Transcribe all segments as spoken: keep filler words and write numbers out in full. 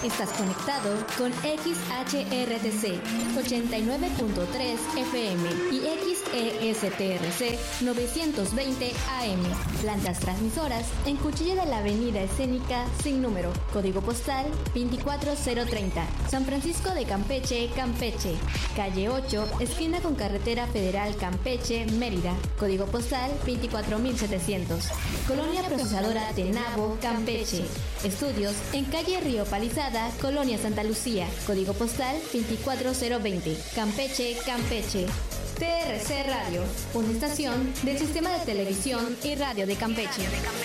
Estás conectado con X H R T C ochenta y nueve punto tres F M y X E S T R C novecientos veinte A M. Plantas transmisoras en Cuchilla de la Avenida Escénica sin número. Código postal veinticuatro cero treinta. San Francisco de Campeche, Campeche. Calle ocho, esquina con Carretera Federal Campeche, Mérida. Código postal veinticuatro mil setecientos. Colonia Procesadora Tenabo, Campeche. Estudios en calle Río Palizada, Colonia Santa Lucía. Código postal veinticuatro cero veinte. Campeche, Campeche. T R C Radio, una estación del Sistema de Televisión y Radio de Campeche.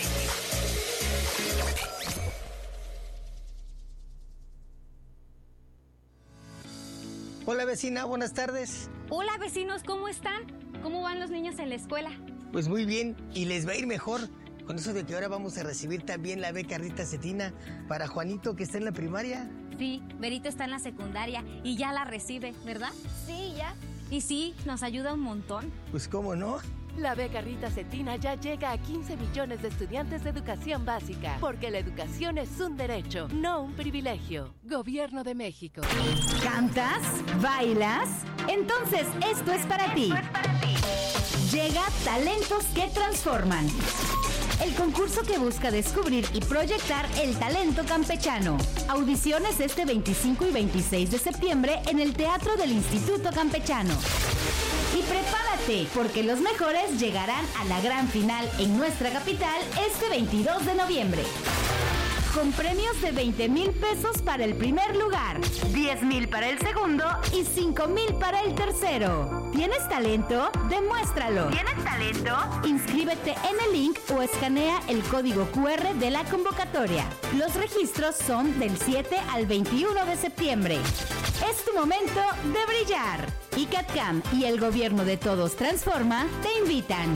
Hola vecina, buenas tardes. Hola vecinos, ¿cómo están? ¿Cómo van los niños en la escuela? Pues muy bien, y les va a ir mejor con eso de que ahora vamos a recibir también la beca Rita Cetina para Juanito, que está en la primaria. Sí, Berito está en la secundaria y ya la recibe, ¿verdad? Sí, ya. Y sí, nos ayuda un montón. Pues cómo no. La beca Rita Cetina ya llega a quince millones de estudiantes de educación básica, porque la educación es un derecho, no un privilegio. Gobierno de México. ¿Cantas? ¿Bailas? Entonces esto es para ti. Esto es para ti. Llega Talentos que Transforman. El concurso que busca descubrir y proyectar el talento campechano. Audiciones este veinticinco y veintiséis de septiembre en el Teatro del Instituto Campechano. Y prepárate, porque los mejores llegarán a la gran final en nuestra capital este veintidós de noviembre. Con premios de veinte mil pesos para el primer lugar, diez mil para el segundo y cinco mil para el tercero. ¿Tienes talento? Demuéstralo. ¿Tienes talento? Inscríbete en el link o escanea el código Q R de la convocatoria. Los registros son del siete al veintiuno de septiembre. Es tu momento de brillar. I C A T CAM y el Gobierno de Todos Transforma te invitan.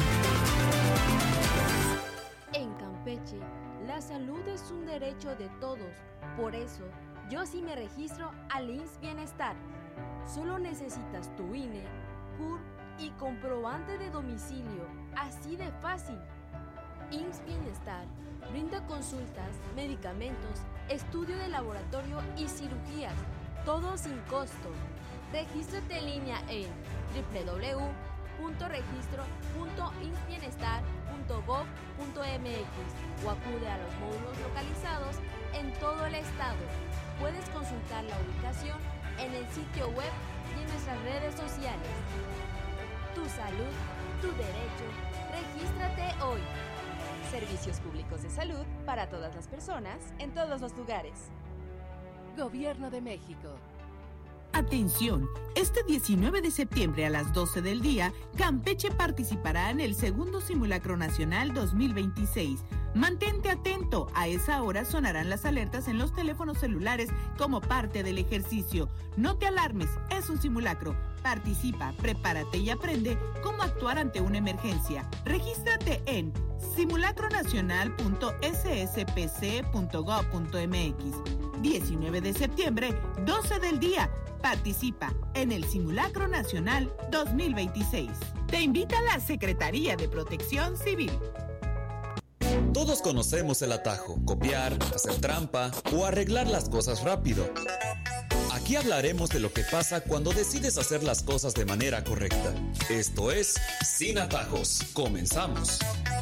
En Campeche, la salud es un derecho de todos. Por eso, yo sí me registro al I M S S Bienestar. Solo necesitas tu I N E, C U R y comprobante de domicilio. Así de fácil. I M S S Bienestar brinda consultas, medicamentos, estudio de laboratorio y cirugías. Todo sin costo. Regístrate en línea en doble u doble u doble u punto registro punto i m s s bienestar punto gov punto m x o acude a los módulos localizados en todo el estado. Puedes consultar la ubicación en el sitio web y en nuestras redes sociales. Tu salud, tu derecho. Regístrate hoy. Servicios públicos de salud para todas las personas en todos los lugares. Gobierno de México. Atención, este diecinueve de septiembre a las doce del día, Campeche participará en el segundo Simulacro Nacional dos mil veintiséis. Mantente atento, a esa hora sonarán las alertas en los teléfonos celulares como parte del ejercicio. No te alarmes, es un simulacro. Participa, prepárate y aprende cómo actuar ante una emergencia. Regístrate en simulacro nacional punto s s p c punto gov punto m x. diecinueve de septiembre, doce del día. Participa en el Simulacro Nacional dos mil veintiséis. Te invita la Secretaría de Protección Civil. Todos conocemos el atajo: copiar, hacer trampa o arreglar las cosas rápido. Aquí hablaremos de lo que pasa cuando decides hacer las cosas de manera correcta. Esto es Sin Atajos. Comenzamos.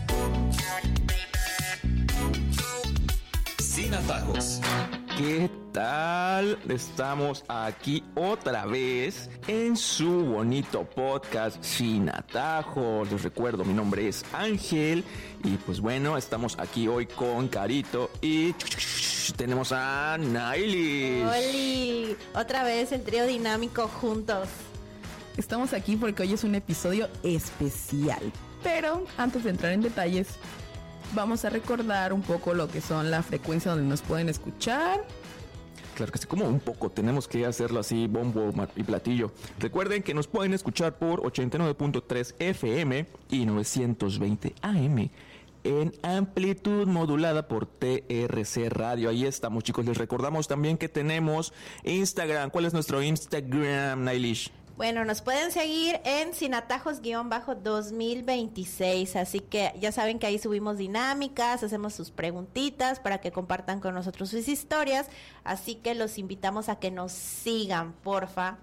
Sin Atajos. ¿Qué tal? Estamos aquí otra vez en su bonito podcast Sin Atajos. Les recuerdo, mi nombre es Ángel y pues bueno, estamos aquí hoy con Carito y tenemos a Nailis. ¡Holi! Otra vez el trío dinámico juntos. Estamos aquí porque hoy es un episodio especial. Pero antes de entrar en detalles, vamos a recordar un poco lo que son la frecuencia donde nos pueden escuchar. Claro que sí, como un poco, tenemos que hacerlo así, bombo y platillo. Recuerden que nos pueden escuchar por ochenta y nueve punto tres F M y novecientos veinte A M en amplitud modulada por T R C Radio. Ahí estamos, chicos. Les recordamos también que tenemos Instagram. ¿Cuál es nuestro Instagram, Nailish? Bueno, nos pueden seguir en Sin Atajos-dos mil veintiséis, así que ya saben que ahí subimos dinámicas, hacemos sus preguntitas para que compartan con nosotros sus historias, así que los invitamos a que nos sigan, porfa.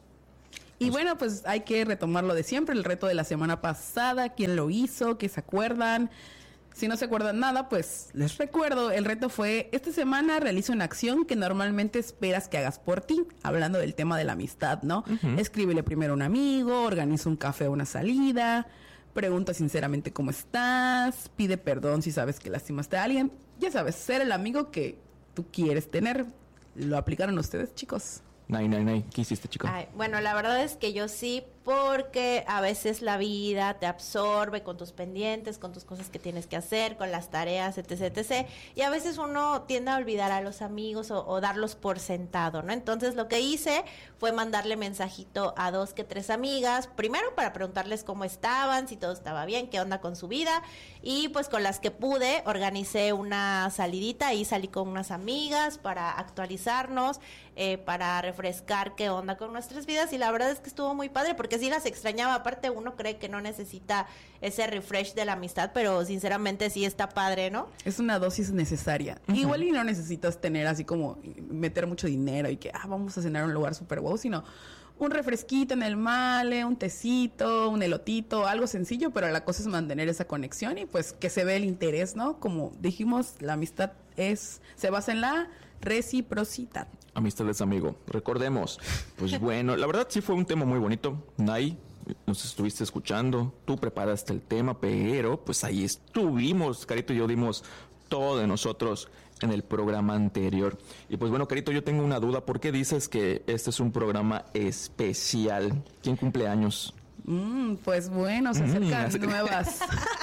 Y bueno, pues hay que retomar lo de siempre, el reto de la semana pasada, quién lo hizo, qué se acuerdan. Si no se acuerdan nada, pues les recuerdo, el reto fue, esta semana realiza una acción que normalmente esperas que hagas por ti, hablando del tema de la amistad, ¿no? Uh-huh. Escríbele primero a un amigo, organiza un café o una salida, pregunta sinceramente cómo estás, pide perdón si sabes que lastimaste a alguien. Ya sabes, ser el amigo que tú quieres tener. ¿Lo aplicaron ustedes, chicos? Nay, nay, nay, ¿qué hiciste, chico? Ay, bueno, la verdad es que yo sí, porque a veces la vida te absorbe con tus pendientes, con tus cosas que tienes que hacer, con las tareas, etc, etcétera. Y a veces uno tiende a olvidar a los amigos o, o darlos por sentado, ¿no? Entonces lo que hice fue mandarle mensajito a dos que tres amigas, primero para preguntarles cómo estaban, si todo estaba bien, qué onda con su vida, y pues con las que pude organicé una salidita y salí con unas amigas para actualizarnos, eh, para refrescar qué onda con nuestras vidas, y la verdad es que estuvo muy padre porque sí las extrañaba. Aparte, uno cree que no necesita ese refresh de la amistad, pero sinceramente sí está padre, ¿no? Es una dosis necesaria. Uh-huh. Igual y no necesitas tener así como meter mucho dinero y que ah, vamos a cenar a un lugar súper wow, sino un refresquito en el male, un tecito, un elotito, algo sencillo, pero la cosa es mantener esa conexión y pues que se ve el interés, ¿no? Como dijimos, la amistad es se basa en la reciprocidad. Amistad es amigo. Recordemos, pues bueno, la verdad sí fue un tema muy bonito. Nay, nos estuviste escuchando, tú preparaste el tema, pero pues ahí estuvimos, Carito y yo dimos todo de nosotros en el programa anterior. Y pues bueno, Carito, yo tengo una duda, ¿por qué dices que este es un programa especial? ¿Quién cumple años? Mm, pues bueno, se acercan mm, nuevas.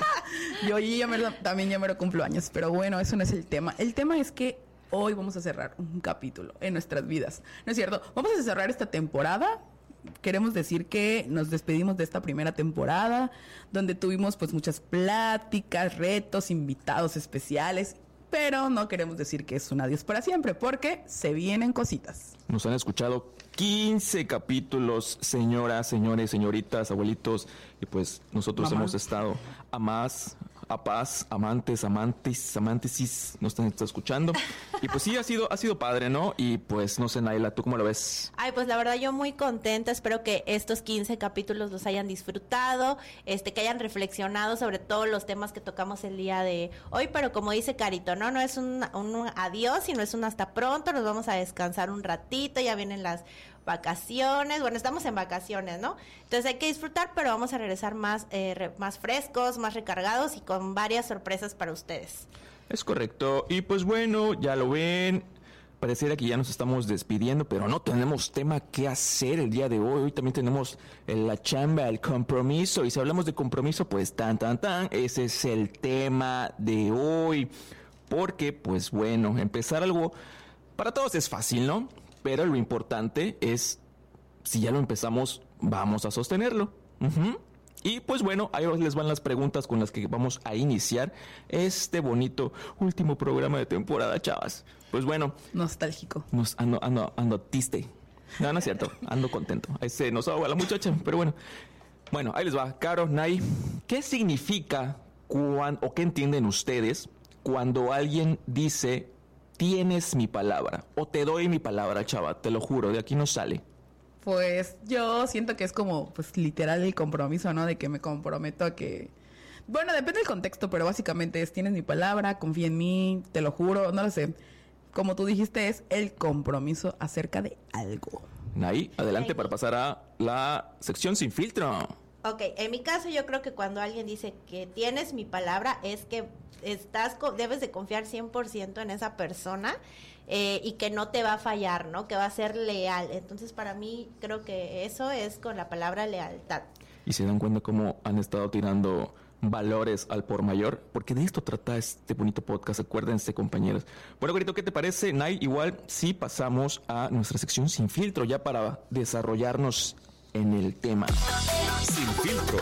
Yo ya me lo, también ya me lo cumplo años, pero bueno, eso no es el tema. El tema es que hoy vamos a cerrar un capítulo en nuestras vidas. ¿No es cierto? Vamos a cerrar esta temporada. Queremos decir que nos despedimos de esta primera temporada, donde tuvimos pues muchas pláticas, retos, invitados especiales, pero no queremos decir que es un adiós para siempre, porque se vienen cositas. Nos han escuchado quince capítulos, señoras, señores, señoritas, abuelitos, y pues nosotros Mamá. hemos estado a más... a paz, amantes, amantes, amantesis, nos están escuchando. Y pues sí, ha sido ha sido padre, ¿no? Y pues no sé, Naila, ¿tú cómo lo ves? Ay, pues la verdad yo muy contenta, espero que estos quince capítulos los hayan disfrutado, este que hayan reflexionado sobre todos los temas que tocamos el día de hoy, pero como dice Carito, ¿no? No es un, un adiós, sino es un hasta pronto, nos vamos a descansar un ratito, ya vienen las vacaciones, bueno, estamos en vacaciones, ¿no? Entonces hay que disfrutar, pero vamos a regresar más, eh, re, más frescos, más recargados y con varias sorpresas para ustedes. Es correcto, y pues bueno, ya lo ven, pareciera que ya nos estamos despidiendo, pero no tenemos tema que hacer el día de hoy. Hoy también tenemos la chamba, el compromiso, y si hablamos de compromiso, pues tan, tan, tan, ese es el tema de hoy, porque pues bueno, empezar algo para todos es fácil, ¿no? Pero lo importante es, si ya lo empezamos, vamos a sostenerlo. Uh-huh. Y pues bueno, ahí les van las preguntas con las que vamos a iniciar este bonito último programa de temporada, chavas. Pues bueno. Nostálgico. Nos ando, ando, ando triste. No, no es cierto, ando contento. Ahí se nos ahoga la muchacha, pero bueno. Bueno, ahí les va. Caro, Nay, ¿qué significa cuando, o qué entienden ustedes cuando alguien dice... tienes mi palabra, o te doy mi palabra, chava, te lo juro, de aquí no sale? Pues yo siento que es como, pues literal el compromiso, ¿no? De que me comprometo a que... Bueno, depende del contexto, pero básicamente es tienes mi palabra, confía en mí, te lo juro, no lo sé. Como tú dijiste, es el compromiso acerca de algo. Nay, adelante para pasar a la sección Sin Filtro. Ok, en mi caso yo creo que cuando alguien dice que tienes mi palabra es que estás debes de confiar cien por ciento en esa persona eh, y que no te va a fallar, ¿no? Que va a ser leal. Entonces para mí creo que eso es con la palabra lealtad. Y se dan cuenta cómo han estado tirando valores al por mayor, porque de esto trata este bonito podcast, acuérdense, compañeros. Bueno, Grito, ¿qué te parece, Nay? Igual sí pasamos a nuestra sección Sin Filtro, ya para desarrollarnos en el tema. Sin Filtro.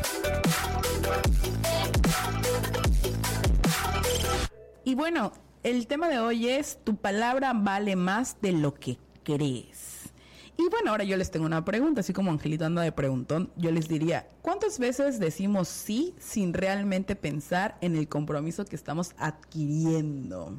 Y bueno, el tema de hoy es tu palabra vale más de lo que crees. Y bueno, ahora yo les tengo una pregunta, así como Angelito anda de preguntón, yo les diría, ¿cuántas veces decimos sí sin realmente pensar en el compromiso que estamos adquiriendo?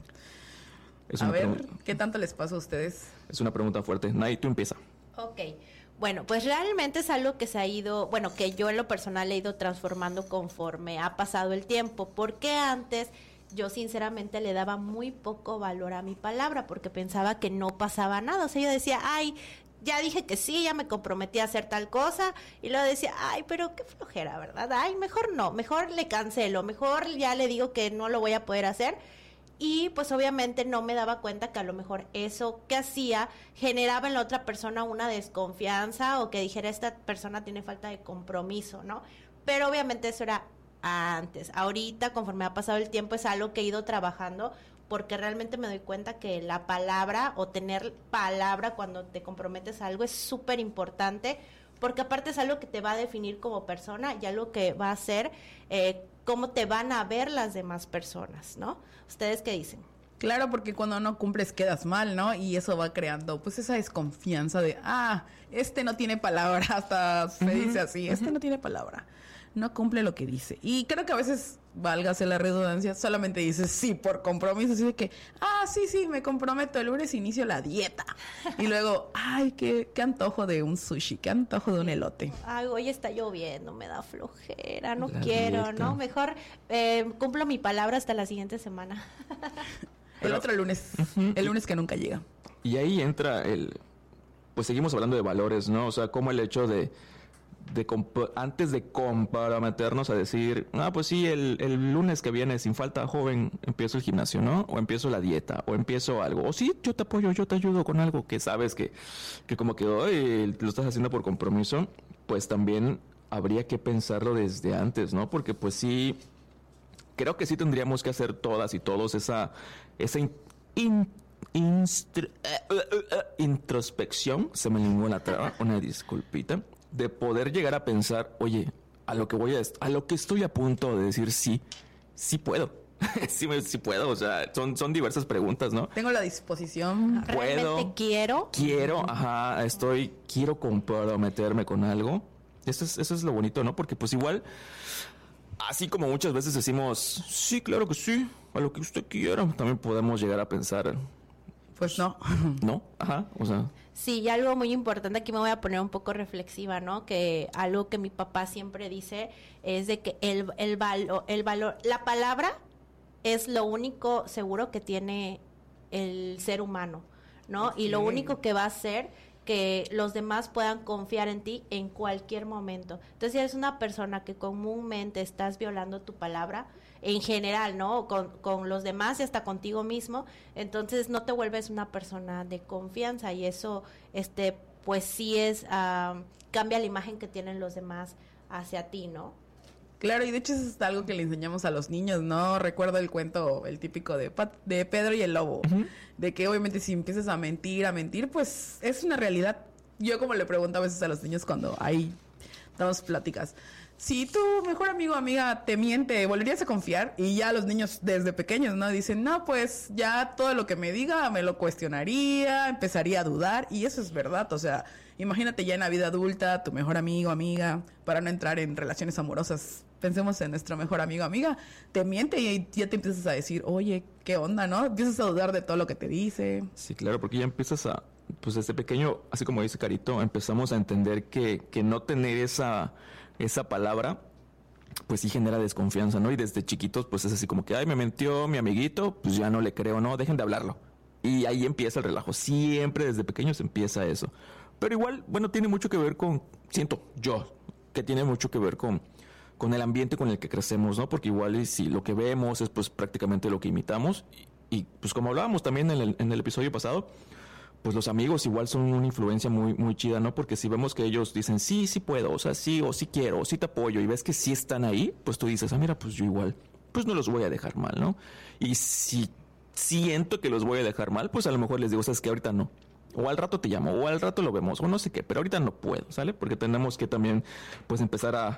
Es a una ver, pregunta. ¿qué tanto les pasa a ustedes? Es una pregunta fuerte. Nay, tú empieza. Ok, bueno, pues realmente es algo que se ha ido, bueno, que yo en lo personal he ido transformando conforme ha pasado el tiempo, porque antes yo sinceramente le daba muy poco valor a mi palabra, porque pensaba que no pasaba nada, o sea, yo decía, ay, ya dije que sí, ya me comprometí a hacer tal cosa, y luego decía, ay, pero qué flojera, ¿verdad? Ay, mejor no, mejor le cancelo, mejor ya le digo que no lo voy a poder hacer. Y pues obviamente no me daba cuenta que a lo mejor eso que hacía generaba en la otra persona una desconfianza o que dijera esta persona tiene falta de compromiso, ¿no? Pero obviamente eso era antes. Ahorita, conforme ha pasado el tiempo, es algo que he ido trabajando porque realmente me doy cuenta que la palabra o tener palabra cuando te comprometes a algo es súper importante, porque aparte es algo que te va a definir como persona y algo que va a ser eh, cómo te van a ver las demás personas, ¿no? ¿Ustedes qué dicen? Claro, porque cuando no cumples quedas mal, ¿no? Y eso va creando pues esa desconfianza de, ah, este no tiene palabra, hasta se uh-huh, dice así, este uh-huh. no tiene palabra, no cumple lo que dice. Y creo que a veces, válgase la redundancia, solamente dices sí por compromiso, así de que, ah, sí, sí, me comprometo, el lunes inicio la dieta. Y luego, ay, qué, qué antojo de un sushi, qué antojo de un elote. Ay, hoy está lloviendo, me da flojera, no la quiero, dieta. ¿No? Mejor eh, cumplo mi palabra hasta la siguiente semana. El otro lunes, uh-huh. el lunes que nunca llega. Y ahí entra el, pues seguimos hablando de valores, ¿no? O sea, como el hecho de, de comp- antes de comprometernos a decir, ah, pues sí, el, el lunes que viene, sin falta, joven, empiezo el gimnasio, ¿no? O empiezo la dieta, o empiezo algo. O sí, yo te apoyo, yo te ayudo con algo que sabes que, que como que hoy lo estás haciendo por compromiso, pues también habría que pensarlo desde antes, ¿no? Porque pues sí, creo que sí tendríamos que hacer todas y todos esa, esa in, in, instru, uh, uh, uh, introspección, se me lingüó la traba, una disculpita, de poder llegar a pensar, oye, a lo que voy a, a lo que estoy a punto de decir sí, sí puedo. sí, sí puedo, o sea, son, son diversas preguntas, ¿no? Tengo la disposición. ¿Realmente ¿Puedo? quiero? Quiero, ajá, estoy, quiero comprometerme con algo. Eso es, eso es lo bonito, ¿no? Porque pues igual, así como muchas veces decimos, sí, claro que sí, a lo que usted quiera, también podemos llegar a pensar, pues no. No, ajá, o sea. Sí, y algo muy importante, aquí me voy a poner un poco reflexiva, ¿no? Que algo que mi papá siempre dice es de que el, el, valo, el valor, la palabra es lo único seguro que tiene el ser humano, ¿no? Okay. Y lo único que va a hacer que los demás puedan confiar en ti en cualquier momento. Entonces, si eres una persona que comúnmente estás violando tu palabra, en general, ¿no? Con, con los demás y hasta contigo mismo, entonces no te vuelves una persona de confianza y eso, este, pues sí es, uh, cambia la imagen que tienen los demás hacia ti, ¿no? Claro, y de hecho eso es algo que le enseñamos a los niños, ¿no? Recuerdo el cuento, el típico de, Pat, de Pedro y el Lobo, uh-huh. de que obviamente si empiezas a mentir, a mentir, pues es una realidad. Yo como le pregunto a veces a los niños cuando hay, damos pláticas, si tu mejor amigo o amiga te miente, ¿volverías a confiar? Y ya los niños desde pequeños, ¿no? Dicen, no, pues ya todo lo que me diga me lo cuestionaría, empezaría a dudar, y eso es verdad, o sea, imagínate ya en la vida adulta, tu mejor amigo o amiga, para no entrar en relaciones amorosas, pensemos en nuestro mejor amigo o amiga, te miente y ya te empiezas a decir, oye, ¿qué onda, no? Empiezas a dudar de todo lo que te dice. Sí, claro, porque ya empiezas a, pues desde pequeño, así como dice Carito, empezamos a entender que, que no tener esa, esa palabra, pues sí genera desconfianza, ¿no? Y desde chiquitos, pues es así como que, ay, me mintió mi amiguito, pues ya no le creo, no, dejen de hablarlo. Y ahí empieza el relajo, siempre desde pequeños empieza eso. Pero igual, bueno, tiene mucho que ver con, siento yo, que tiene mucho que ver con, con el ambiente con el que crecemos, ¿no? Porque igual y si lo que vemos es pues prácticamente lo que imitamos, y, y pues como hablábamos también en el, en el episodio pasado, pues los amigos igual son una influencia muy, muy chida, ¿no? Porque si vemos que ellos dicen, sí, sí puedo, o sea, sí, o sí quiero, o sí te apoyo, y ves que sí están ahí, pues tú dices, ah, mira, pues yo igual, pues no los voy a dejar mal, ¿no? Y si siento que los voy a dejar mal, pues a lo mejor les digo, sabes que ahorita no. O al rato te llamo, o al rato lo vemos, o no sé qué, pero ahorita no puedo, ¿sale? Porque tenemos que también, pues, empezar a,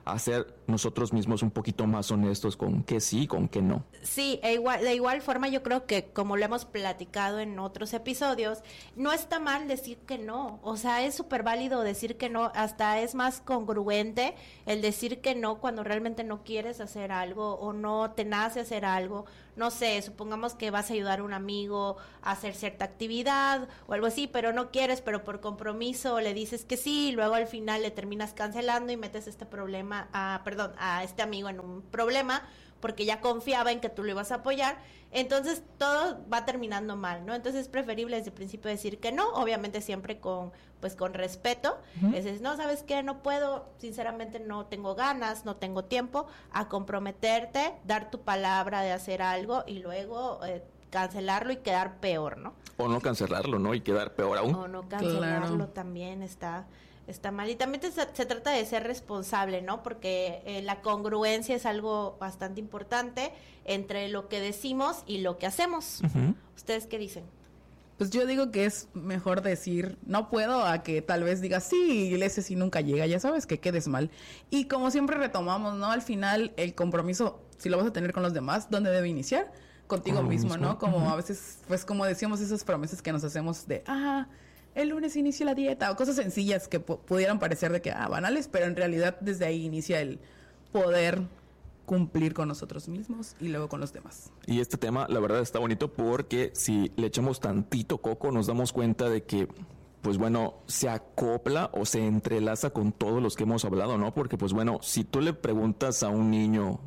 a ser nosotros mismos un poquito más honestos con qué sí y con qué no. Sí, e igual, de igual forma yo creo que como lo hemos platicado en otros episodios, no está mal decir que no, o sea, es súper válido decir que no, hasta es más congruente el decir que no cuando realmente no quieres hacer algo o no te nace hacer algo. No sé, supongamos que vas a ayudar a un amigo a hacer cierta actividad o algo así, pero no quieres, pero por compromiso le dices que sí, y luego al final le terminas cancelando y metes este problema, a, perdón, a este amigo en un problema porque ya confiaba en que tú lo ibas a apoyar, entonces todo va terminando mal, ¿no? Entonces es preferible desde el principio decir que no, obviamente siempre con, pues con respeto, uh-huh. Dices, no, ¿sabes qué? No puedo, sinceramente no tengo ganas, no tengo tiempo, a comprometerte, dar tu palabra de hacer algo y luego eh, cancelarlo y quedar peor, ¿no? O no cancelarlo, ¿no? Y quedar peor aún. O no cancelarlo claro. También está... Está mal. Y también te, se trata de ser responsable, ¿no? Porque eh, la congruencia es algo bastante importante entre lo que decimos y lo que hacemos. Uh-huh. ¿Ustedes qué dicen? Pues yo digo que es mejor decir no puedo a que tal vez digas sí, y ese sí nunca llega, ya sabes que quedes mal. Y como siempre retomamos, ¿no? Al final el compromiso, si lo vas a tener con los demás, ¿dónde debe iniciar? Contigo mismo, mismo, ¿no? Como uh-huh. a veces, pues como decíamos, esas promesas que nos hacemos de, ah... el lunes inicio la dieta, o cosas sencillas que p- pudieran parecer de que, ah, banales, pero en realidad desde ahí inicia el poder cumplir con nosotros mismos y luego con los demás. Y este tema, la verdad, está bonito porque si le echamos tantito coco, nos damos cuenta de que, pues bueno, se acopla o se entrelaza con todos los que hemos hablado, ¿no? Porque, pues bueno, si tú le preguntas a un niño...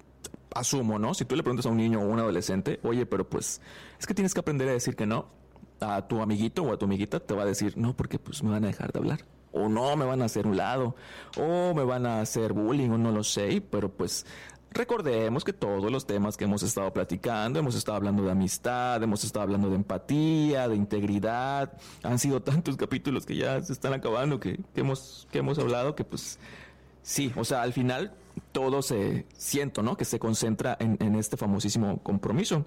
asumo, ¿no? Si tú le preguntas a un niño o un adolescente, oye, pero pues, es que tienes que aprender a decir que no, a tu amiguito o a tu amiguita te va a decir, no, porque pues me van a dejar de hablar, o no, me van a hacer un lado, o me van a hacer bullying, o no lo sé, pero pues recordemos que todos los temas que hemos estado platicando, hemos estado hablando de amistad, hemos estado hablando de empatía, de integridad, han sido tantos capítulos que ya se están acabando, que, que hemos, que hemos hablado, que pues sí, o sea, al final todo se, siento, ¿no? Que se concentra en, en este famosísimo compromiso.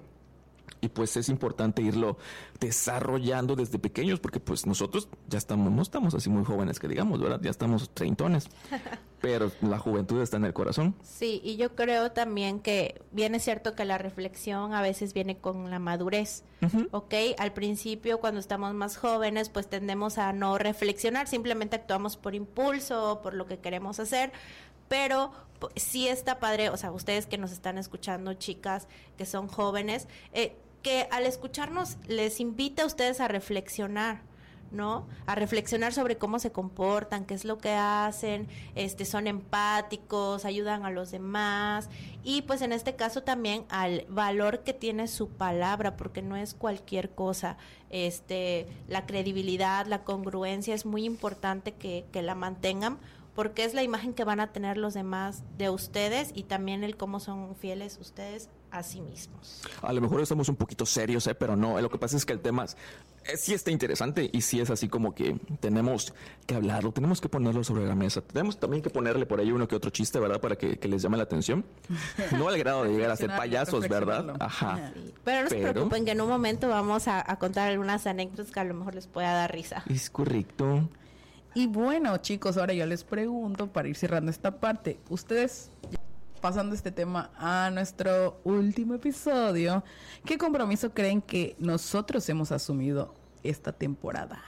Y pues es importante irlo desarrollando desde pequeños, porque pues nosotros ya estamos, no estamos así muy jóvenes que digamos, ¿verdad? Ya estamos treintones, pero la juventud está en el corazón. Sí, y yo creo también que bien es cierto que la reflexión a veces viene con la madurez, uh-huh. ¿ok? Al principio, cuando estamos más jóvenes, pues tendemos a no reflexionar, simplemente actuamos por impulso, por lo que queremos hacer, pero sí está padre, o sea, ustedes que nos están escuchando, chicas que son jóvenes, eh, que al escucharnos les invita a ustedes a reflexionar, ¿no? A reflexionar sobre cómo se comportan, qué es lo que hacen, este, son empáticos, ayudan a los demás y pues en este caso también al valor que tiene su palabra, porque no es cualquier cosa, este, la credibilidad, la congruencia es muy importante que, que la mantengan, porque es la imagen que van a tener los demás de ustedes y también el cómo son fieles ustedes a sí mismos. A lo mejor estamos un poquito serios, ¿eh? Pero no, lo que pasa es que el tema es, eh, sí está interesante y sí es así como que tenemos que hablarlo, tenemos que ponerlo sobre la mesa, tenemos también que ponerle por ahí uno que otro chiste, ¿verdad? Para que, que les llame la atención. No al grado de llegar a ser payasos, ¿verdad? Ajá. Sí. Pero no se Pero... preocupen que en un momento vamos a, a contar algunas anécdotas que a lo mejor les pueda dar risa. Es correcto. Y bueno, chicos, ahora yo les pregunto, para ir cerrando esta parte, ustedes, pasando este tema a nuestro último episodio, ¿qué compromiso creen que nosotros hemos asumido esta temporada?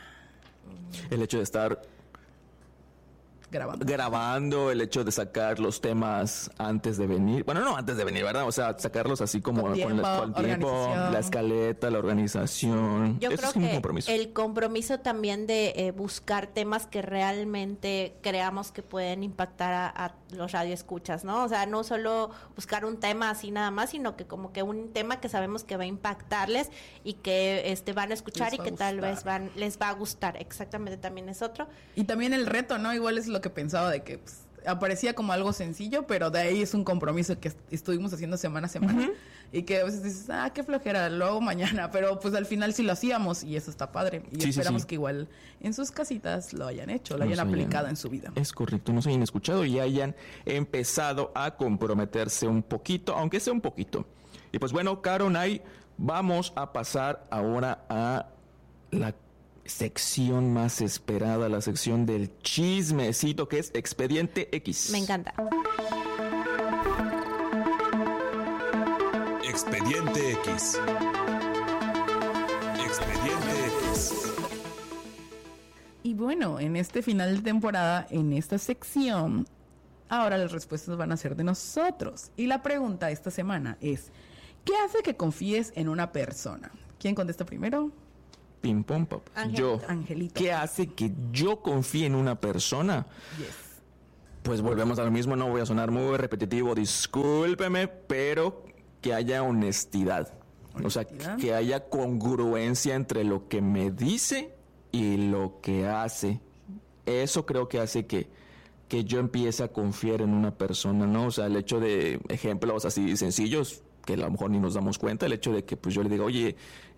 El hecho de estar grabando. grabando, el hecho de sacar los temas antes de venir, bueno, no antes de venir, ¿verdad? O sea, sacarlos así como con tiempo, con, la, con el tiempo, la escaleta, la organización. Yo Eso creo es un que compromiso. El compromiso también de eh, buscar temas que realmente creamos que pueden impactar a, a los radioescuchas, ¿no? O sea, no solo buscar un tema así nada más, sino que como que un tema que sabemos que va a impactarles y que este van a escuchar y que tal vez van les va a gustar. Exactamente, también es otro. Y también el reto, ¿no? Igual es lo que pensaba de que pues, aparecía como algo sencillo, pero de ahí es un compromiso que est- estuvimos haciendo semana a semana. Uh-huh. Y que a veces dices, ah, qué flojera, lo hago mañana, pero pues al final sí lo hacíamos y eso está padre. Y sí, esperamos sí, sí. que igual en sus casitas lo hayan hecho, lo hayan aplicado en su vida. Es correcto, nos hayan escuchado y hayan empezado a comprometerse un poquito, aunque sea un poquito. Y pues bueno, Caro, Nay, vamos a pasar ahora a la sección más esperada, la sección del chismecito, que es Expediente X. Me encanta. Expediente X. Expediente X. Y bueno, en este final de temporada, en esta sección, ahora las respuestas van a ser de nosotros. Y la pregunta esta semana es, ¿qué hace que confíes en una persona? ¿Quién contesta primero? Pim, pom, pop. Yo. Angelito. ¿Qué hace que yo confíe en una persona? Yes. Pues volvemos a lo mismo, no voy a sonar muy repetitivo, discúlpeme, pero que haya honestidad. ¿Honestidad? O sea, que haya congruencia entre lo que me dice y lo que hace. Eso creo que hace que, que yo empiece a confiar en una persona, ¿no? O sea, el hecho de ejemplos así sencillos, que a lo mejor ni nos damos cuenta, el hecho de que pues yo le diga, oye,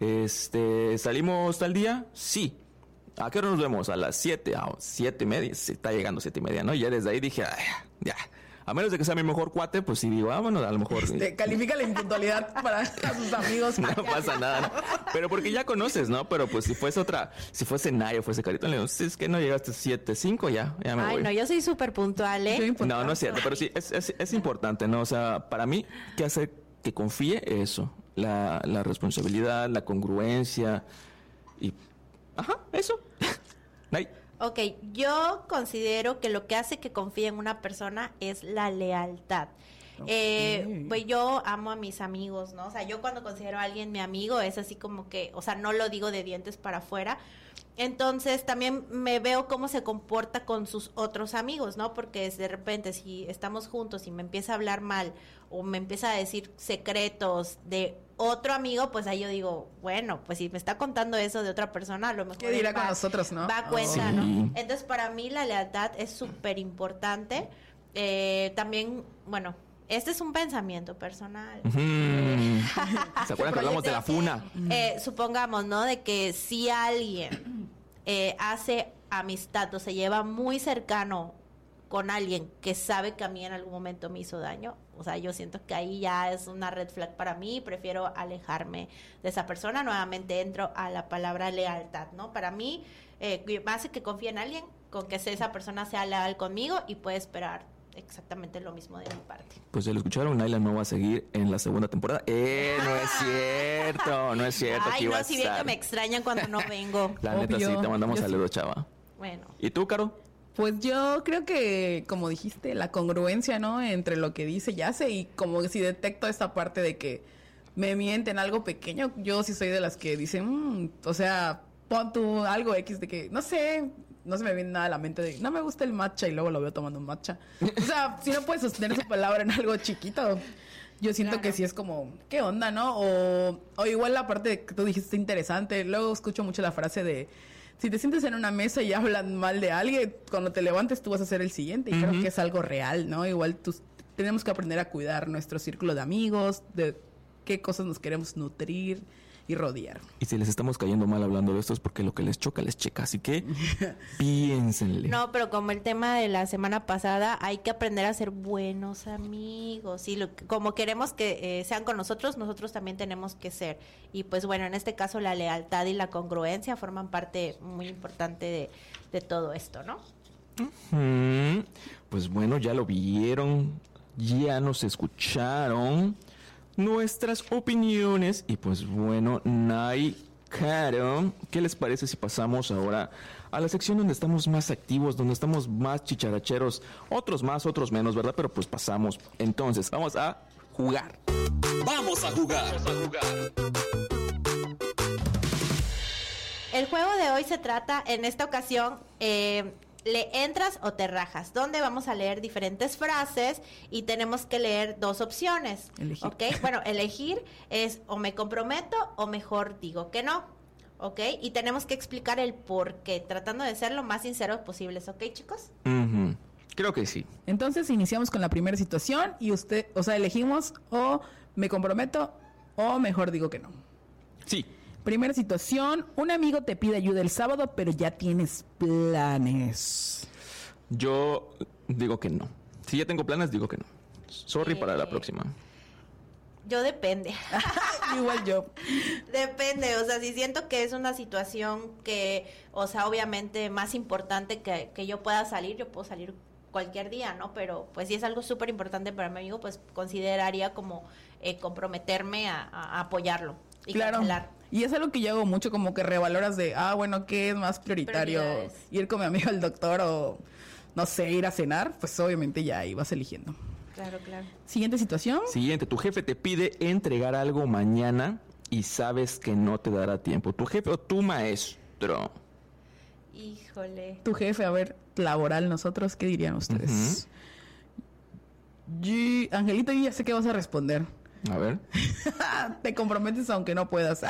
este, ¿salimos tal día? Sí. ¿A qué hora nos vemos? A las siete, a siete y media, se está llegando siete y media, ¿no? Y ya desde ahí dije, ay, ya, a menos de que sea mi mejor cuate, pues sí digo, vámonos, a lo mejor. Este, califica la impuntualidad para sus amigos. No pasa nada, ¿no? Pero porque ya conoces, ¿no? Pero pues si fuese otra, si fuese Nayo, fuese Carito, le digo, si es que no llegaste siete, cinco, ya, ya me Ay, voy. no, yo soy súper puntual, ¿eh? No, no es cierto, pero sí, es, es, es importante, ¿no? O sea, para mí, ¿qué hace que confíe? Eso, la, la responsabilidad, la congruencia y... Ajá, eso. Nay. Ok, yo considero que lo que hace que confíe en una persona es la lealtad. Okay. Eh, pues yo amo a mis amigos, ¿no? O sea, yo cuando considero a alguien mi amigo es así como que, o sea, no lo digo de dientes para afuera. Entonces también me veo cómo se comporta con sus otros amigos, ¿no? Porque de repente si estamos juntos y me empieza a hablar mal o me empieza a decir secretos de otro amigo, pues ahí yo digo, bueno, pues si me está contando eso de otra persona, a lo mejor ¿qué dirá va, con nosotros, no? va a cuenta, sí. ¿no? Entonces para mí la lealtad es súper importante. Eh, también, bueno, este es un pensamiento personal. Mm. ¿Se acuerdan que hablamos de la funa? Eh, supongamos, ¿no? De que si alguien eh, hace amistad o se lleva muy cercano con alguien que sabe que a mí en algún momento me hizo daño, o sea, yo siento que ahí ya es una red flag para mí, prefiero alejarme de esa persona. Nuevamente entro a la palabra lealtad, ¿no? Para mí, eh, hace que confíe en alguien, con que esa persona sea leal conmigo y puede esperar exactamente lo mismo de mi parte. Pues ya lo escucharon, Naila no va a seguir en la segunda temporada. Eh, no es cierto, no es cierto. Ay, aquí no, va a si bien estar. que me extrañan cuando no vengo. La neta Obvio. sí, te mandamos Yo saludos, sí. chava. Bueno. ¿Y tú, Caro? Pues yo creo que, como dijiste, la congruencia, ¿no? Entre lo que dice y hace, y como si detecto esta parte de que me mienten algo pequeño, yo sí soy de las que dicen, mmm, o sea, pon tú algo X de que, no sé, no se me viene nada a la mente de, no me gusta el matcha y luego lo veo tomando un matcha. O sea, si no puedes sostener su palabra en algo chiquito, yo siento claro. que sí es como, ¿qué onda, no? O, o igual la parte que tú dijiste interesante, luego escucho mucho la frase de, si te sientes en una mesa y hablan mal de alguien, cuando te levantes tú vas a ser el siguiente. Y uh-huh. creo que es algo real, ¿no? Igual tú, tenemos que aprender a cuidar nuestro círculo de amigos, de qué cosas nos queremos nutrir y rodear. Y si les estamos cayendo mal hablando de esto es porque lo que les choca les checa, así que piénsenle. No, pero como el tema de la semana pasada, hay que aprender a ser buenos amigos. Y lo, como queremos que eh, sean con nosotros, nosotros también tenemos que ser. Y pues bueno, en este caso la lealtad y la congruencia forman parte muy importante de, de todo esto, ¿no? Uh-huh. Pues bueno, ya lo vieron, ya nos escucharon nuestras opiniones y pues bueno, Nay, Caro, ¿qué les parece si pasamos ahora a la sección donde estamos más activos, donde estamos más chicharacheros, otros más, otros menos, ¿verdad? Pero pues pasamos. Entonces, vamos a jugar. Vamos a jugar. Vamos a jugar. El juego de hoy se trata, en esta ocasión, eh, ¿le entras o te rajas? Donde vamos a leer diferentes frases y tenemos que leer dos opciones. Elegir. ¿Ok? Bueno, elegir es o me comprometo o mejor digo que no. ¿Ok? Y tenemos que explicar el por qué, tratando de ser lo más sinceros posibles. ¿Ok, chicos? Uh-huh. Creo que sí. Entonces iniciamos con la primera situación y usted, o sea, elegimos o me comprometo o mejor digo que no. Sí. Primera situación, un amigo te pide ayuda el sábado, pero ya tienes planes. Yo digo que no. Si ya tengo planes, digo que no. Sorry eh, para la próxima. Yo depende. Igual yo. Depende, o sea, si siento que es una situación que, o sea, obviamente más importante que, que yo pueda salir, yo puedo salir cualquier día, ¿no? Pero pues si es algo súper importante para mi amigo, pues consideraría como eh, comprometerme a, a apoyarlo y claro. cancelar. Y es algo que yo hago mucho, como que revaloras de, ah, bueno, ¿qué es más prioritario? Ir con mi amigo al doctor o, no sé, ir a cenar, pues obviamente ya ahí vas eligiendo. Claro, claro. Siguiente situación. Siguiente, tu jefe te pide entregar algo mañana y sabes que no te dará tiempo. Tu jefe o tu maestro. Híjole. Tu jefe, a ver, laboral, nosotros, ¿qué dirían ustedes? Uh-huh. G- Angelito, yo ya sé qué vas a responder. A ver. Te comprometes aunque no puedas.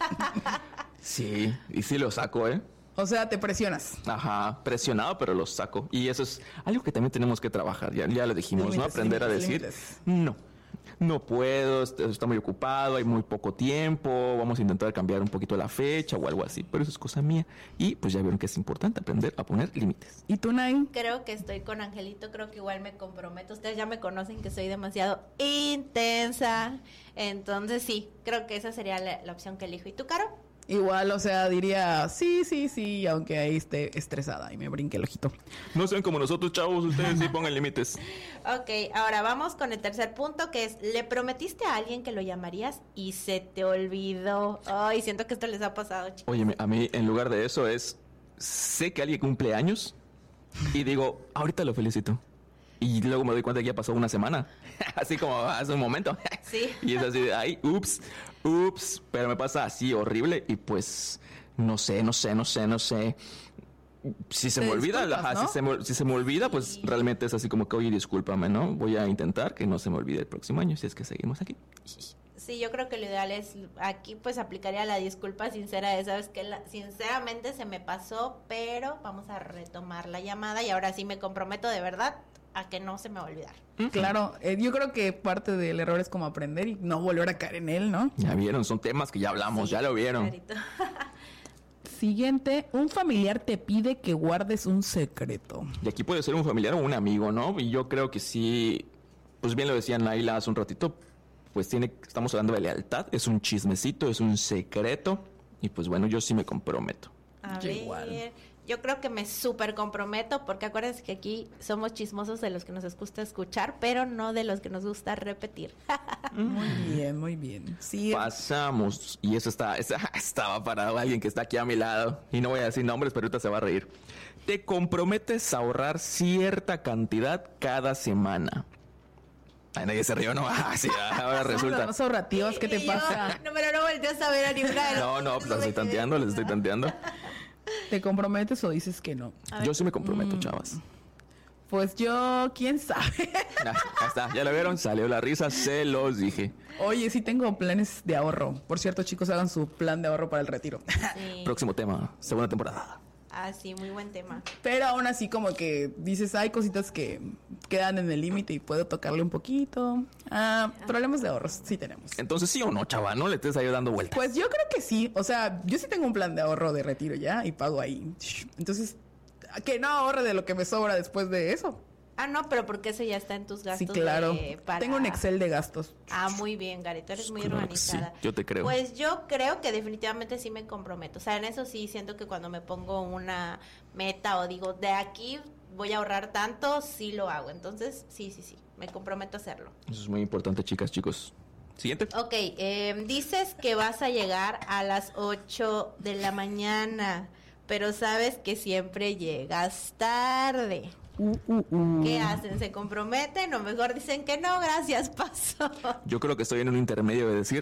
Sí, y sí lo saco, ¿eh? O sea, te presionas. Ajá, presionado, pero lo saco. Y eso es algo que también tenemos que trabajar. Ya, ya lo dijimos, límites, ¿no? Aprender límites, a decir, límites. no, no puedo, está muy ocupado, hay muy poco tiempo, vamos a intentar cambiar un poquito la fecha o algo así. Pero eso es cosa mía. Y pues ya vieron que es importante aprender a poner límites. ¿Y tú, Nay? Creo que estoy con Angelito, creo que igual me comprometo. Ustedes ya me conocen que soy demasiado intensa. Entonces sí, creo que esa sería la, la opción que elijo. ¿Y tú, Caro? Igual, o sea, diría sí, sí, sí, aunque ahí esté estresada y me brinque el ojito. No sean como nosotros, chavos, ustedes sí pongan límites. Ok, ahora vamos con el tercer punto, que es, le prometiste a alguien que lo llamarías y se te olvidó. Ay, siento que esto les ha pasado, chicos. Oye, a mí en lugar de eso es, sé que alguien cumple años y digo, ahorita lo felicito. Y luego me doy cuenta que ya pasó una semana. Así como hace un momento. Sí. Y es así de, ay, ups, ups. Pero me pasa así horrible. Y pues, no sé, no sé, no sé, no sé. Si se me olvida, ajá, ¿no? si, se me, si se me olvida, pues sí. Realmente es así como que, oye, discúlpame, ¿no? Voy a intentar que no se me olvide el próximo año, si es que seguimos aquí. Sí, yo creo que lo ideal es, aquí pues aplicaría la disculpa sincera de, sabes que la, sinceramente se me pasó, pero vamos a retomar la llamada y ahora sí me comprometo de verdad a que no se me va a olvidar. Claro, eh, yo creo que parte del error es como aprender y no volver a caer en él, ¿no? Ya vieron, son temas que ya hablamos, sí, ya lo vieron. Siguiente, un familiar te pide que guardes un secreto. Y aquí puede ser un familiar o un amigo, ¿no? Y yo creo que sí, pues bien lo decía Naila hace un ratito, pues tiene, estamos hablando de lealtad, es un chismecito, es un secreto, y pues bueno, yo sí me comprometo. A ver, igual. Yo creo que me súper comprometo, porque acuérdense que aquí somos chismosos de los que nos gusta escuchar, pero no de los que nos gusta repetir. Muy bien, muy bien. Sí. Pasamos, y eso está, esa, estaba para alguien que está aquí a mi lado, y no voy a decir nombres, pero ahorita se va a reír. Te comprometes a ahorrar cierta cantidad cada semana. Ay, nadie se rió, no. Ah, sí, ahora resulta. Los ahorrativos, ¿qué te pasa? Yo, no, pero no volteas a ver a ninguna. No, no, pues les estoy tanteando, les estoy tanteando. ¿Te comprometes o dices que no? Yo sí me comprometo, mm. chavas. Pues yo, quién sabe. Ah, ahí está, ya lo vieron, salió la risa, se los dije. Oye, sí tengo planes de ahorro. Por cierto, chicos, hagan su plan de ahorro para el retiro. Sí. Próximo tema, segunda temporada. Ah, sí, muy buen tema. Pero aún así como que dices, hay cositas que quedan en el límite y puedo tocarle un poquito. Ah, problemas de ahorros, sí tenemos. Entonces, ¿sí o no, chava? ¿No le estés ahí dando vueltas? Pues yo creo que sí. O sea, yo sí tengo un plan de ahorro de retiro ya y pago ahí. Entonces, que no ahorre de lo que me sobra después de eso. Ah, no, pero porque eso ya está en tus gastos. Sí, claro. De, para... Tengo un Excel de gastos. Ah, muy bien, Gary, tú eres muy claro organizada. Sí, yo te creo. Pues yo creo que definitivamente sí me comprometo. O sea, en eso sí siento que cuando me pongo una meta o digo, de aquí voy a ahorrar tanto, sí lo hago. Entonces, sí, sí, sí, me comprometo a hacerlo. Eso es muy importante, chicas, chicos. Siguiente. Ok, eh, dices que vas a llegar a las ocho de la mañana, pero sabes que siempre llegas tarde. Uh, uh, uh. ¿Qué hacen? ¿Se comprometen o mejor dicen que no? Gracias, paso. Yo creo que estoy en un intermedio de decir,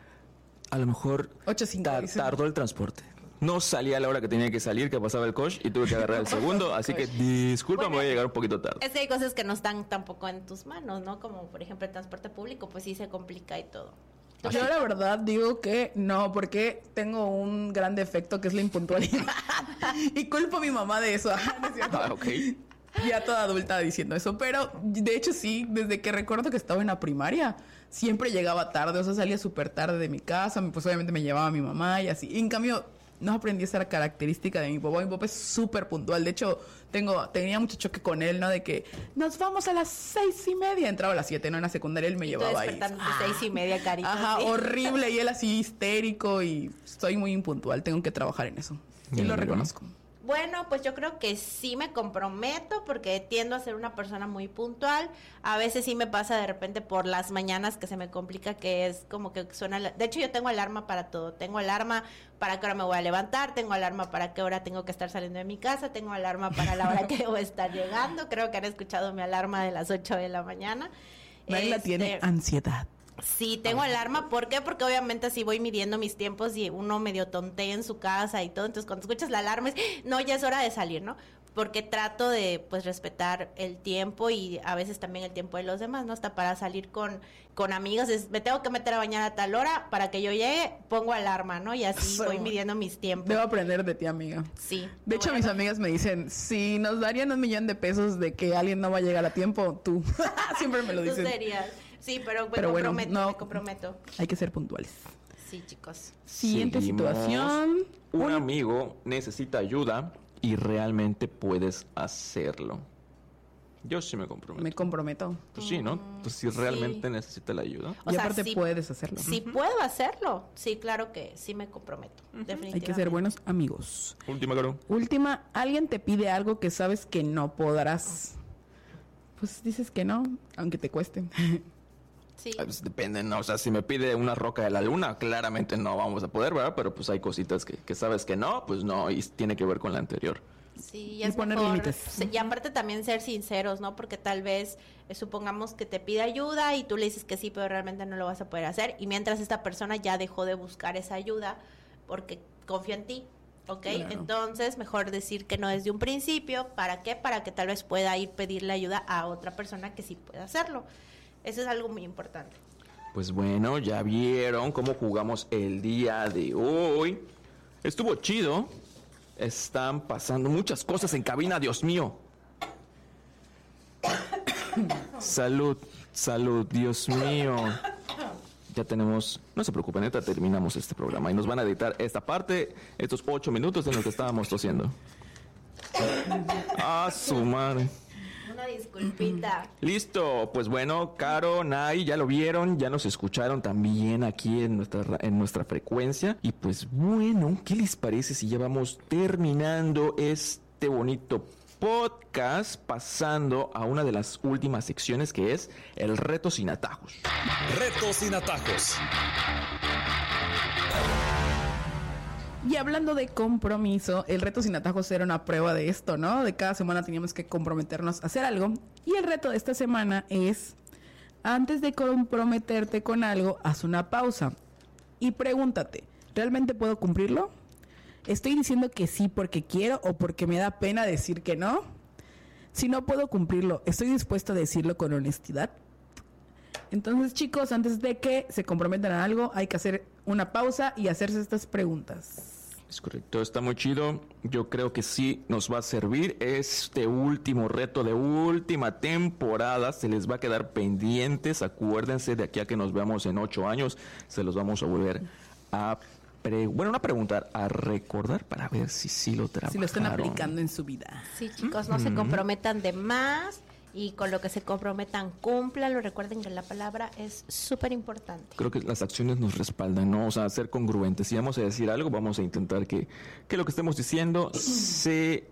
a lo mejor ocho cinco, tar- tardó el transporte. No salí a la hora que tenía que salir, que pasaba el coche y tuve que agarrar el segundo, así que disculpa, bueno, me voy a llegar un poquito tarde. Es que hay cosas que no están tampoco en tus manos, ¿no? Como por ejemplo el transporte público, pues sí se complica y todo. Yo la verdad digo que no, porque tengo un gran defecto que es la impuntualidad y culpo a mi mamá de eso. ¿No es cierto? Ah, ok. Ya toda adulta diciendo eso, pero de hecho sí, desde que recuerdo que estaba en la primaria, siempre llegaba tarde, o sea, salía súper tarde de mi casa, pues obviamente me llevaba a mi mamá y así. Y en cambio, no aprendí esa característica de mi papá. Mi papá es súper puntual. De hecho, tengo, tenía mucho choque con él, ¿no? De que nos vamos a las seis y media. Entraba a las siete, ¿no? En la secundaria él me y llevaba ahí. despertándote ah. seis y media, carita. Ajá, ¿sí? horrible. Y él así histérico y soy muy impuntual. Tengo que trabajar en eso. Y Bien, lo bien. reconozco. Bueno, pues yo creo que sí me comprometo porque tiendo a ser una persona muy puntual. A veces sí me pasa de repente por las mañanas que se me complica, que es como que suena... La... De hecho, yo tengo alarma para todo. Tengo alarma para qué hora me voy a levantar, tengo alarma para qué hora tengo que estar saliendo de mi casa, tengo alarma para la hora que voy a estar llegando. Creo que han escuchado mi alarma de las ocho de la mañana. Naila este... tiene ansiedad. Sí, tengo alarma. ¿Por qué? Porque obviamente así voy midiendo mis tiempos y uno medio tontea en su casa y todo. Entonces, cuando escuchas la alarma es, no, ya es hora de salir, ¿no? Porque trato de, pues, respetar el tiempo y a veces también el tiempo de los demás, ¿no? Hasta para salir con, con amigos, es, me tengo que meter a bañar a tal hora para que yo llegue, pongo alarma, ¿no? Y así so, voy midiendo mis tiempos. Debo aprender de ti, amiga. Sí. De hecho, bueno. Mis amigas me dicen, si nos darían un millón de pesos de que alguien no va a llegar a tiempo, tú. Siempre me lo dicen. Tú serías. Sí, pero me pero comprometo, bueno, no, me comprometo. Hay que ser puntuales. Sí, chicos. Siguiente Seguimos. situación. Un amigo necesita ayuda y realmente puedes hacerlo. Yo sí me comprometo. Me comprometo. Pues sí, ¿no? Pues si realmente sí. necesita la ayuda. O y sea, aparte sí, puedes hacerlo. Sí, uh-huh. puedo hacerlo. Sí, claro que sí me comprometo. Uh-huh. Definitivamente. Hay que ser buenos amigos. Última, Caro. Última, alguien te pide algo que sabes que no podrás. Pues dices que no, aunque te cueste. Sí. Pues depende, ¿no? O sea, si me pide una roca de la luna, claramente no vamos a poder, ¿verdad? Pero pues hay cositas que, que sabes que no, pues no, y tiene que ver con la anterior. Sí, y es poner mejor, límites. Y aparte también ser sinceros, ¿no? Porque tal vez eh, supongamos que te pide ayuda y tú le dices que sí, pero realmente no lo vas a poder hacer. Y mientras esta persona ya dejó de buscar esa ayuda porque confía en ti, ¿ok? Claro. Entonces, mejor decir que no desde un principio. ¿Para qué? Para que tal vez pueda ir pedirle ayuda a otra persona que sí pueda hacerlo. Eso es algo muy importante. Pues bueno, ya vieron cómo jugamos el día de hoy. Estuvo chido. Están pasando muchas cosas en cabina, Dios mío. Salud, salud, Dios mío. Ya tenemos, no se preocupen, neta, terminamos este programa y nos van a editar esta parte, estos ocho minutos en los que estábamos tosiendo. Ah, su madre. Una disculpita. Listo, pues bueno, Caro, Nay, ya lo vieron, ya nos escucharon también aquí en nuestra, en nuestra frecuencia. Y pues bueno, ¿qué les parece si ya vamos terminando este bonito podcast, pasando a una de las últimas secciones que es el reto sin atajos? Reto sin atajos. Y hablando de compromiso, el reto sin atajos era una prueba de esto, ¿no? De cada semana teníamos que comprometernos a hacer algo. Y el reto de esta semana es, antes de comprometerte con algo, haz una pausa y pregúntate, ¿realmente puedo cumplirlo? ¿Estoy diciendo que sí porque quiero o porque me da pena decir que no? Si no puedo cumplirlo, ¿estoy dispuesto a decirlo con honestidad? Entonces, chicos, antes de que se comprometan a algo, hay que hacer una pausa y hacerse estas preguntas. Es correcto, está muy chido. Yo creo que sí nos va a servir este último reto de última temporada. Se les va a quedar pendientes. Acuérdense, de aquí a que nos veamos en ocho años, se los vamos a volver a pre- bueno, no a preguntar, a recordar para ver si sí lo trabajaron. Si lo están aplicando en su vida. Sí, chicos, no mm-hmm. se comprometan de más. Y con lo que se comprometan, cúmplanlo. Recuerden que la palabra es súper importante. Creo que las acciones nos respaldan, ¿no? O sea, ser congruentes. Si vamos a decir algo, vamos a intentar que, que lo que estemos diciendo se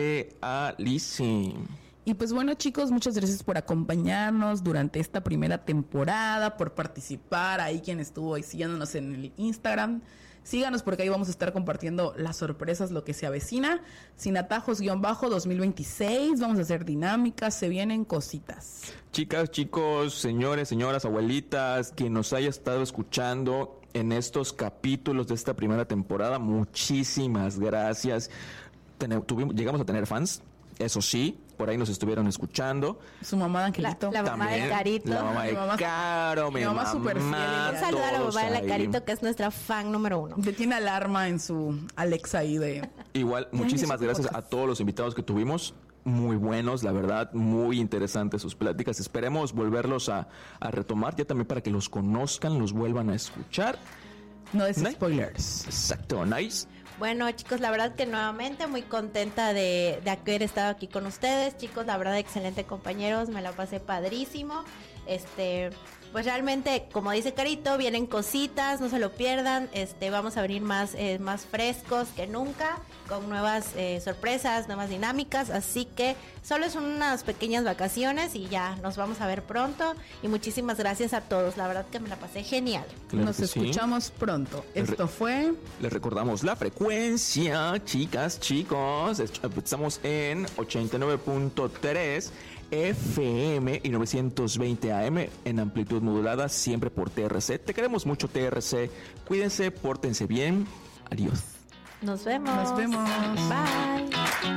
realice. Y pues bueno, chicos, muchas gracias por acompañarnos durante esta primera temporada, por participar. Ahí quien estuvo ahí siguiéndonos en el Instagram. Síganos porque ahí vamos a estar compartiendo las sorpresas, lo que se avecina. Sin atajos guión bajo dos mil veintiséis. Vamos a hacer dinámicas, se vienen cositas. Chicas, chicos, señores, señoras, abuelitas, quien nos haya estado escuchando en estos capítulos de esta primera temporada, muchísimas gracias. Ten- tuvimos, llegamos a tener fans, eso sí. Por ahí nos estuvieron escuchando. Su mamá de Angelito. La, la mamá También, de Carito. La mamá de mamá, Caro. Mi mamá, mamá súper fiel. Un saludo a la mamá de la Carito, que es nuestra fan número uno. Que tiene alarma en su Alexa ahí de... Igual, muchísimas gracias a todos los invitados que tuvimos. Muy buenos, la verdad, muy interesantes sus pláticas. Esperemos volverlos a, a retomar ya también para que los conozcan, los vuelvan a escuchar. No es ¿No? spoilers. Exacto, nice. Bueno, chicos, la verdad que nuevamente muy contenta de, de haber estado aquí con ustedes. Chicos, la verdad, excelente compañeros, me la pasé padrísimo. Este, pues realmente, como dice Carito, vienen cositas, no se lo pierdan. Este, vamos a venir más, eh, más frescos que nunca, con nuevas eh, sorpresas, nuevas dinámicas. Así que solo son unas pequeñas vacaciones y ya nos vamos a ver pronto. Y muchísimas gracias a todos, la verdad que me la pasé genial. Claro nos escuchamos sí. pronto. Esto Re- fue... Les recordamos la frecuencia, chicas, chicos. Estamos en ochenta y nueve punto tres F M y novecientos veinte A M en amplitud modulada, siempre por T R C. Te queremos mucho, T R C. Cuídense, pórtense bien. Adiós. Nos vemos. Nos vemos. Bye.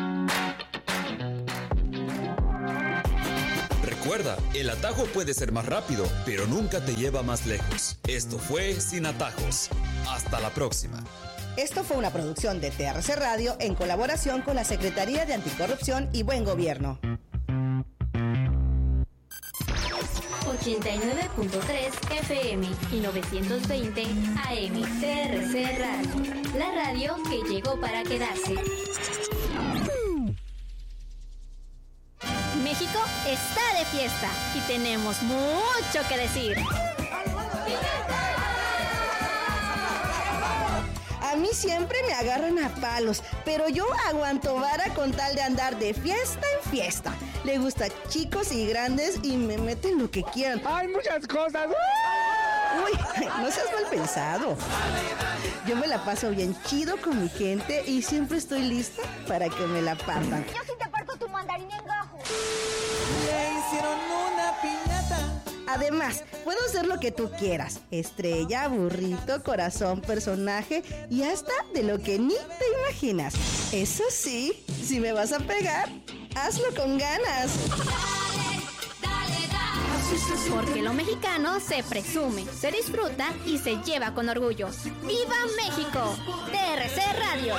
Recuerda, el atajo puede ser más rápido, pero nunca te lleva más lejos. Esto fue Sin Atajos. Hasta la próxima. Esto fue una producción de T R C Radio en colaboración con la Secretaría de Anticorrupción y Buen Gobierno. ochenta y nueve punto tres F M y novecientos veinte A M. T R C Radio, la radio que llegó para quedarse. México está de fiesta y tenemos mucho que decir. A mí siempre me agarran a palos, pero yo aguanto vara con tal de andar de fiesta en fiesta. Le gusta chicos y grandes y me meten lo que quieran. ¡Hay muchas cosas! Uy, no seas mal pensado. Yo me la paso bien chido con mi gente y siempre estoy lista para que me la partan. Yo sí te parto tu mandarín en gajo. Le hicieron una piñata. Además, puedo ser lo que tú quieras. Estrella, burrito, corazón, personaje y hasta de lo que ni te imaginas. Eso sí, si me vas a pegar, hazlo con ganas. Porque lo mexicano se presume, se disfruta y se lleva con orgullo. ¡Viva México! T R C Radio.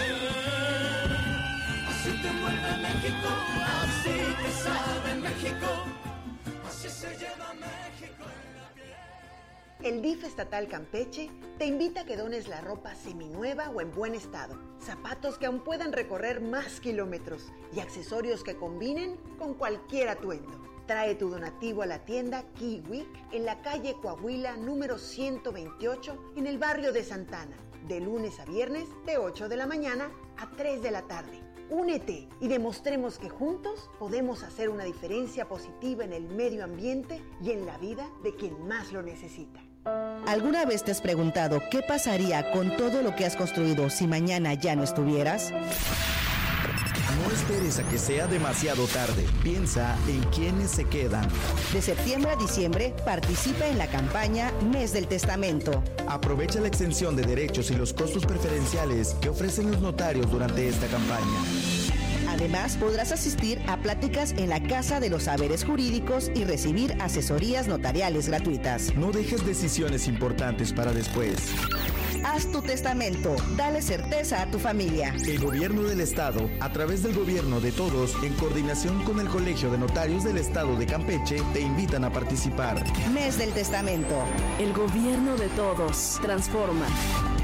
Así te mueve México, así te sabe México, así se lleva México en la piel. El D I F estatal Campeche te invita a que dones la ropa seminueva o en buen estado, zapatos que aún puedan recorrer más kilómetros y accesorios que combinen con cualquier atuendo. Trae tu donativo a la tienda Kiwi en la calle Coahuila número ciento veintiocho en el barrio de Santana, de lunes a viernes de ocho de la mañana a tres de la tarde. Únete y demostremos que juntos podemos hacer una diferencia positiva en el medio ambiente y en la vida de quien más lo necesita. ¿Alguna vez te has preguntado qué pasaría con todo lo que has construido si mañana ya no estuvieras? No esperes a que sea demasiado tarde. Piensa en quienes se quedan. De septiembre a diciembre, participa en la campaña Mes del Testamento. Aprovecha la extensión de derechos y los costos preferenciales que ofrecen los notarios durante esta campaña. Además, podrás asistir a pláticas en la Casa de los Saberes Jurídicos y recibir asesorías notariales gratuitas. No dejes decisiones importantes para después. Haz tu testamento, dale certeza a tu familia. El Gobierno del Estado, a través del Gobierno de Todos, en coordinación con el Colegio de Notarios del Estado de Campeche, te invitan a participar. Mes del Testamento. El Gobierno de Todos transforma.